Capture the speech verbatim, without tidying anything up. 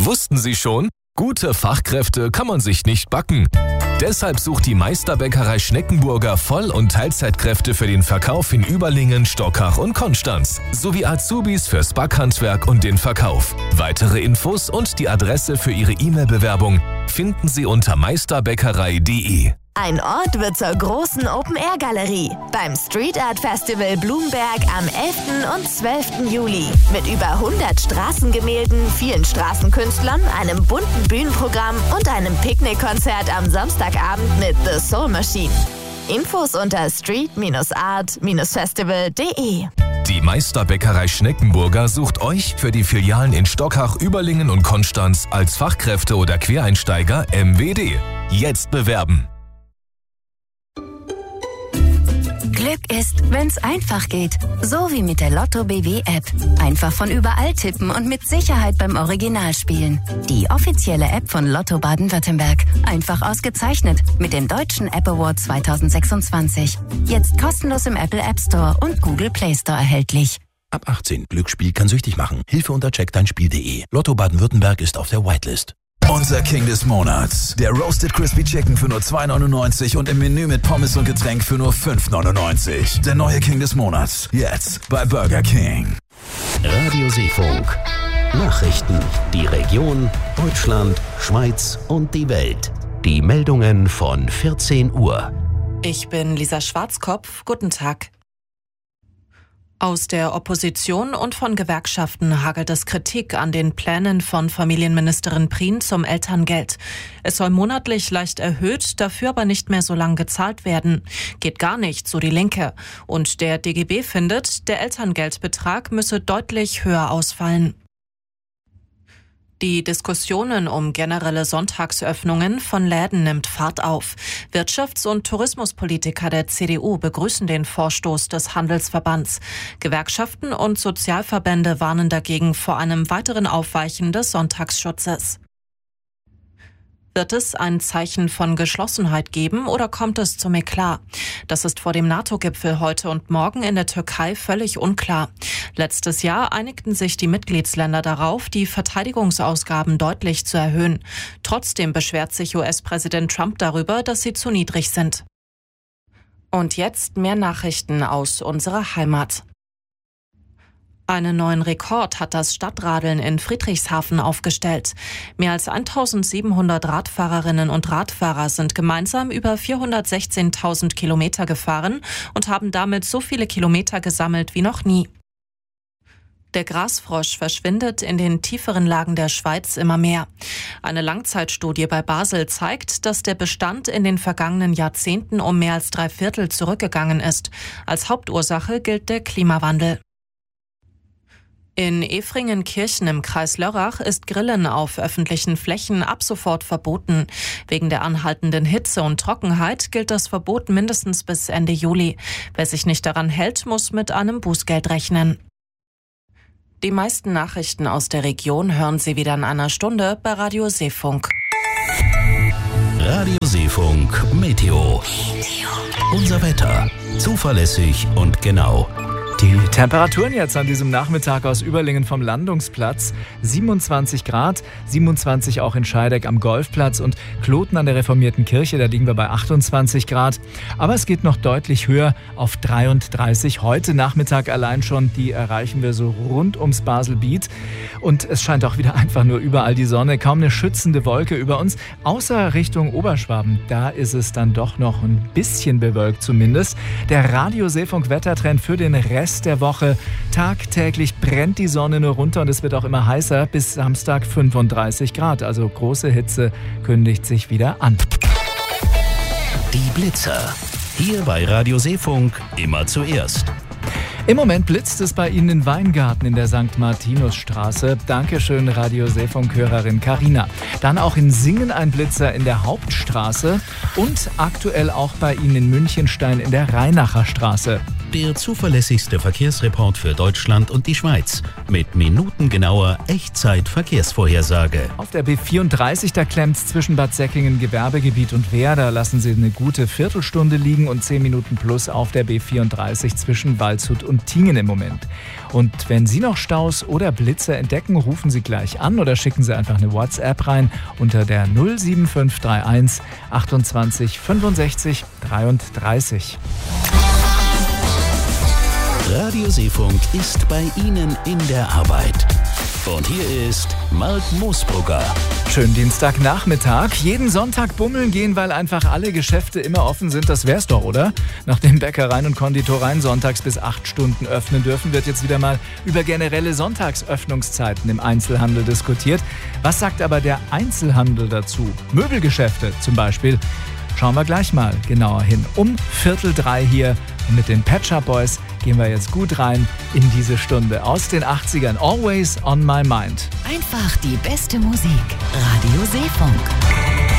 Wussten Sie schon? Gute Fachkräfte kann man sich nicht backen. Deshalb sucht die Meisterbäckerei Schneckenburger Voll- und Teilzeitkräfte für den Verkauf in Überlingen, Stockach und Konstanz sowie Azubis fürs Backhandwerk und den Verkauf. Weitere Infos und die Adresse für Ihre E-Mail-Bewerbung finden Sie unter meisterbäckerei punkt de. Ein Ort wird zur großen Open-Air-Galerie beim Street Art Festival Blumberg am elften und zwölften Juli. Mit über hundert Straßengemälden, vielen Straßenkünstlern, einem bunten Bühnenprogramm und einem Picknickkonzert am Samstagabend mit The Soul Machine. Infos unter street art festival punkt de. Die Meisterbäckerei Schneckenburger sucht euch für die Filialen in Stockach, Überlingen und Konstanz als Fachkräfte oder Quereinsteiger M W D. Jetzt bewerben! Glück ist, wenn's einfach geht. So wie mit der Lotto B W App. Einfach von überall tippen und mit Sicherheit beim Original spielen. Die offizielle App von Lotto Baden-Württemberg. Einfach ausgezeichnet mit dem Deutschen App Award zwanzig sechsundzwanzig. Jetzt kostenlos im Apple App Store und Google Play Store erhältlich. Ab achtzehn. Glücksspiel kann süchtig machen. Hilfe unter check dein spiel punkt de. Lotto Baden-Württemberg ist auf der Whitelist. Unser King des Monats. Der Roasted Crispy Chicken für nur zwei neunundneunzig und im Menü mit Pommes und Getränk für nur fünf neunundneunzig. Der neue King des Monats. Jetzt bei Burger King. Radio Seefunk. Nachrichten. Die Region, Deutschland, Schweiz und die Welt. Die Meldungen von vierzehn Uhr. Ich bin Lisa Schwarzkopf. Guten Tag. Aus der Opposition und von Gewerkschaften hagelt es Kritik an den Plänen von Familienministerin Prien zum Elterngeld. Es soll monatlich leicht erhöht, dafür aber nicht mehr so lang gezahlt werden. Geht gar nicht, so die Linke. Und der D G B findet, der Elterngeldbetrag müsse deutlich höher ausfallen. Die Diskussionen um generelle Sonntagsöffnungen von Läden nimmt Fahrt auf. Wirtschafts- und Tourismuspolitiker der C D U begrüßen den Vorstoß des Handelsverbands. Gewerkschaften und Sozialverbände warnen dagegen vor einem weiteren Aufweichen des Sonntagsschutzes. Wird es ein Zeichen von Geschlossenheit geben oder kommt es zum Eklat? Das ist vor dem NATO-Gipfel heute und morgen in der Türkei völlig unklar. Letztes Jahr einigten sich die Mitgliedsländer darauf, die Verteidigungsausgaben deutlich zu erhöhen. Trotzdem beschwert sich U S-Präsident Trump darüber, dass sie zu niedrig sind. Und jetzt mehr Nachrichten aus unserer Heimat. Einen neuen Rekord hat das Stadtradeln in Friedrichshafen aufgestellt. Mehr als eintausendsiebenhundert Radfahrerinnen und Radfahrer sind gemeinsam über vierhundertsechzehntausend Kilometer gefahren und haben damit so viele Kilometer gesammelt wie noch nie. Der Grasfrosch verschwindet in den tieferen Lagen der Schweiz immer mehr. Eine Langzeitstudie bei Basel zeigt, dass der Bestand in den vergangenen Jahrzehnten um mehr als drei Viertel zurückgegangen ist. Als Hauptursache gilt der Klimawandel. In Efringenkirchen im Kreis Lörrach ist Grillen auf öffentlichen Flächen ab sofort verboten. Wegen der anhaltenden Hitze und Trockenheit gilt das Verbot mindestens bis Ende Juli. Wer sich nicht daran hält, muss mit einem Bußgeld rechnen. Die meisten Nachrichten aus der Region hören Sie wieder in einer Stunde bei Radio Seefunk. Radio Seefunk Meteo. Unser Wetter. Zuverlässig und genau. Die Temperaturen jetzt an diesem Nachmittag aus Überlingen vom Landungsplatz. siebenundzwanzig Grad, siebenundzwanzig auch in Scheideck am Golfplatz und Kloten an der Reformierten Kirche, da liegen wir bei achtundzwanzig Grad. Aber es geht noch deutlich höher auf dreiunddreißig. Heute Nachmittag allein schon, die erreichen wir so rund ums Baselbiet. Und es scheint auch wieder einfach nur überall die Sonne, kaum eine schützende Wolke über uns. Außer Richtung Oberschwaben, da ist es dann doch noch ein bisschen bewölkt zumindest. Der Radio Seefunk Wettertrend für den Rest der Woche. Tagtäglich brennt die Sonne nur runter und es wird auch immer heißer. Bis Samstag fünfunddreißig Grad. Also große Hitze kündigt sich wieder an. Die Blitzer. Hier bei Radio Seefunk immer zuerst. Im Moment blitzt es bei Ihnen in Weingarten in der Sankt Martinusstraße. Dankeschön, Radio Seefunk-Hörerin Carina. Dann auch in Singen ein Blitzer in der Hauptstraße und aktuell auch bei Ihnen in Münchenstein in der Rheinacher Straße. Der zuverlässigste Verkehrsreport für Deutschland und die Schweiz mit minutengenauer Echtzeit-Verkehrsvorhersage. Auf der B vierunddreißig, da klemmt's zwischen Bad Säckingen, Gewerbegebiet und Wehr. Da lassen Sie eine gute Viertelstunde liegen und zehn Minuten plus auf der B vierunddreißig zwischen Waldshut und und Tingen im Moment. Und wenn Sie noch Staus oder Blitze entdecken, rufen Sie gleich an oder schicken Sie einfach eine WhatsApp rein unter der null sieben fünf drei eins achtundzwanzig fünfundsechzig dreiunddreißig. Radio Seefunk ist bei Ihnen in der Arbeit. Und hier ist Mark Moosbrugger. Schönen Dienstagnachmittag. Jeden Sonntag bummeln gehen, weil einfach alle Geschäfte immer offen sind. Das wär's doch, oder? Nachdem Bäckereien und Konditoreien sonntags bis acht Stunden öffnen dürfen, wird jetzt wieder mal über generelle Sonntagsöffnungszeiten im Einzelhandel diskutiert. Was sagt aber der Einzelhandel dazu? Möbelgeschäfte zum Beispiel. Schauen wir gleich mal genauer hin. Um Viertel drei hier und mit den Pet Shop Boys gehen wir jetzt gut rein in diese Stunde aus den achtzigern. Always on my mind. Einfach die beste Musik. Radio Seefunk.